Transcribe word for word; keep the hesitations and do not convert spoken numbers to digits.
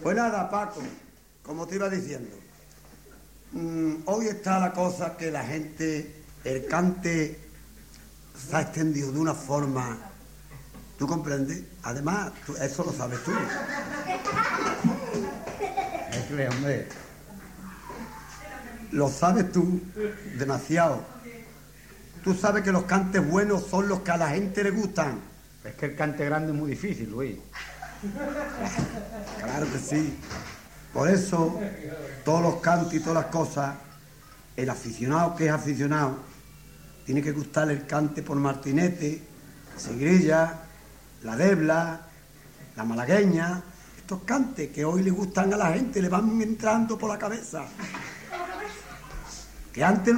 Pues nada, Paco, como te iba diciendo, mmm, hoy está la cosa que la gente, el cante se ha extendido de una forma, ¿tú comprendes? Además, tú, eso lo sabes tú. Es que, hombre, lo sabes tú demasiado. Tú sabes que los cantes buenos son los que a la gente le gustan. Es que el cante grande es muy difícil, Luis. Claro que sí. Por eso, todos los cantos y todas las cosas, el aficionado que es aficionado, tiene que gustarle el cante por Martinete, Segrilla, la Debla, la Malagueña, estos cantes que hoy le gustan a la gente, le van entrando por la cabeza. Que antes